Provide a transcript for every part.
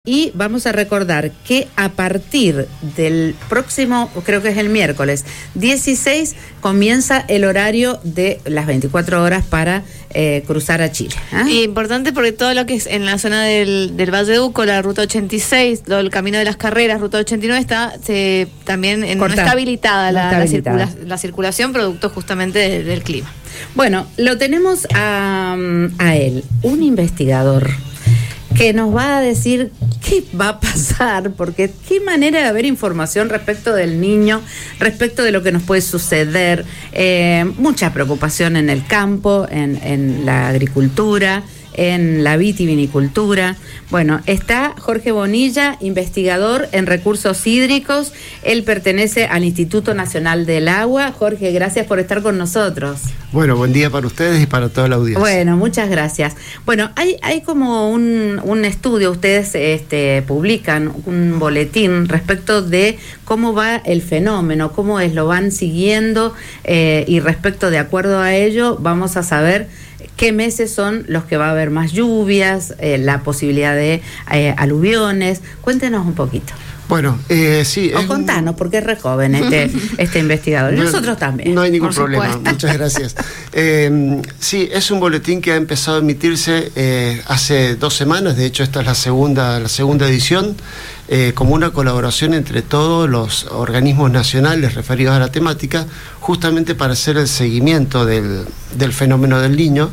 Y vamos a recordar que a partir del próximo, creo que es el miércoles 16, comienza el horario de las 24 horas para cruzar a Chile. Importante porque todo lo que es en la zona del Valle Duco, la ruta 86, el camino de las carreras, ruta 89, también no está habilitada la circulación producto justamente del clima. Bueno, lo tenemos a él, un investigador que nos va a decir qué va a pasar, porque qué manera de haber información respecto del niño, respecto de lo que nos puede suceder, mucha preocupación en el campo, en la agricultura, en la vitivinicultura. Bueno, está Jorge Bonilla, investigador en recursos hídricos. Él pertenece al Instituto Nacional del Agua. Jorge, gracias por estar con nosotros. Bueno, buen día para ustedes y para toda la audiencia. Bueno, muchas gracias. Bueno, hay como un estudio, ustedes publican un boletín respecto de cómo va el fenómeno, cómo lo van siguiendo, y respecto, de acuerdo a ello, vamos a saber qué meses son los que va a haber más lluvias, la posibilidad de aluviones. Cuéntenos un poquito. Bueno, sí. O contanos, porque es re joven este investigador. Y nosotros también. No hay ningún problema. Muchas gracias. Sí, es un boletín que ha empezado a emitirse hace 2 semanas. De hecho, esta es la segunda edición. Como una colaboración entre todos los organismos nacionales referidos a la temática, justamente para hacer el seguimiento del fenómeno del Niño.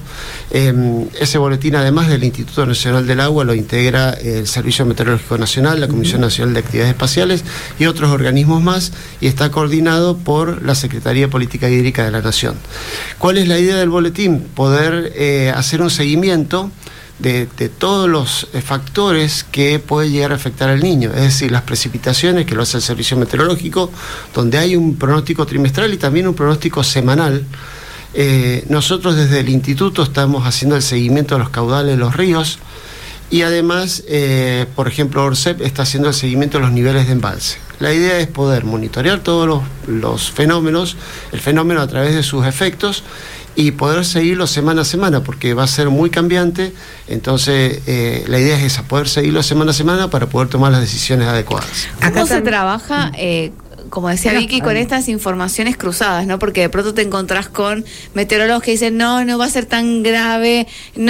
Ese boletín, además del Instituto Nacional del Agua, lo integra el Servicio Meteorológico Nacional, la Comisión Nacional de Actividades Espaciales y otros organismos más, y está coordinado por la Secretaría de Política Hídrica de la Nación. ¿Cuál es la idea del boletín? Poder hacer un seguimiento de todos los factores que puede llegar a afectar al niño, es decir, las precipitaciones, que lo hace el Servicio Meteorológico, donde hay un pronóstico trimestral y también un pronóstico semanal. Nosotros desde el Instituto estamos haciendo el seguimiento de los caudales de los ríos y además, por ejemplo, ORCEP está haciendo el seguimiento de los niveles de embalse. La idea es poder monitorear todos los fenómenos, el fenómeno a través de sus efectos, y poder seguirlo semana a semana, porque va a ser muy cambiante. Entonces la idea es esa, poder seguirlo semana a semana para poder tomar las decisiones adecuadas. ¿Cómo se trabaja, como decía Vicky, con estas informaciones cruzadas, ¿no? Porque de pronto te encontrás con meteorólogos que dicen no va a ser tan grave,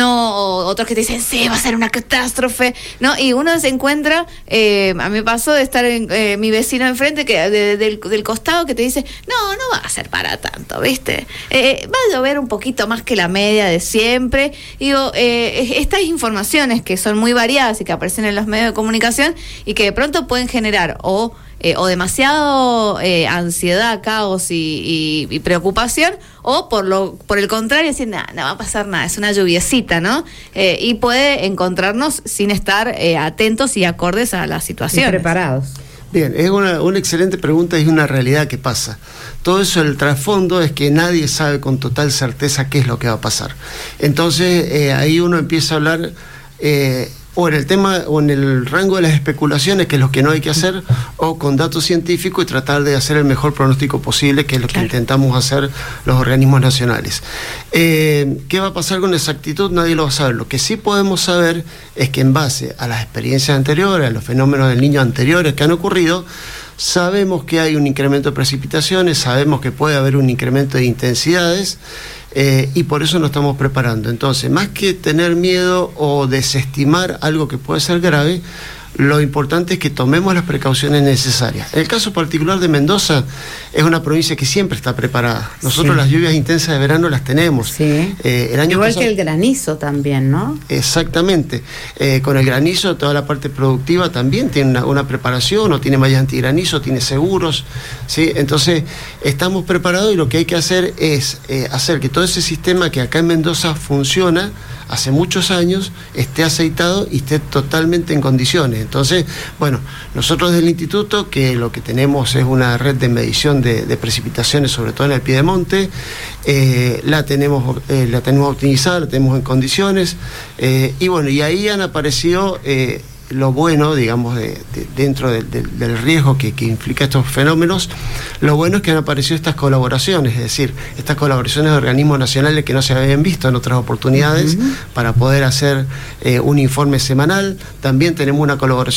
o otros que te dicen sí, va a ser una catástrofe, ¿no? Y uno se encuentra, a mí me pasó de estar mi vecino enfrente, que del costado, que te dice no va a ser para tanto, ¿viste? Va a llover un poquito más que la media de siempre. Digo, estas informaciones que son muy variadas y que aparecen en los medios de comunicación y que de pronto pueden generar o demasiado ansiedad, caos y preocupación, o por el contrario, decir, no va a pasar nada, es una lluviecita, ¿no? Y puede encontrarnos sin estar atentos y acordes a la situación. Preparados. Bien, es una excelente pregunta y es una realidad que pasa. Todo eso, el trasfondo es que nadie sabe con total certeza qué es lo que va a pasar. Entonces ahí uno empieza a hablar o en el tema o en el rango de las especulaciones, que es lo que no hay que hacer, o con datos científicos y tratar de hacer el mejor pronóstico posible, que es lo que intentamos hacer los organismos nacionales. ¿Qué va a pasar con exactitud? Nadie lo va a saber. Lo que sí podemos saber es que en base a las experiencias anteriores, a los fenómenos del Niño anteriores que han ocurrido, sabemos que hay un incremento de precipitaciones, sabemos que puede haber un incremento de intensidades, y por eso nos estamos preparando. Entonces, más que tener miedo o desestimar algo que puede ser grave, lo importante es que tomemos las precauciones necesarias. En el caso particular de Mendoza, es una provincia que siempre está preparada. Nosotros las lluvias intensas de verano las tenemos. Sí. El año Igual pasado, que el granizo también, ¿no? Exactamente. Con el granizo, toda la parte productiva también tiene una preparación, o tiene mallas antigranizo, tiene seguros, ¿sí? Entonces, estamos preparados, y lo que hay que hacer es hacer que todo ese sistema que acá en Mendoza funciona hace muchos años, esté aceitado y esté totalmente en condiciones. Entonces, bueno, nosotros del instituto, que lo que tenemos es una red de medición de precipitaciones, sobre todo en el piedemonte, la tenemos optimizada, la tenemos en condiciones, y bueno, y ahí han aparecido lo bueno, digamos, dentro del riesgo que implica estos fenómenos, lo bueno es que han aparecido estas colaboraciones, es decir, estas colaboraciones de organismos nacionales que no se habían visto en otras oportunidades, para poder hacer un informe semanal. También tenemos una colaboración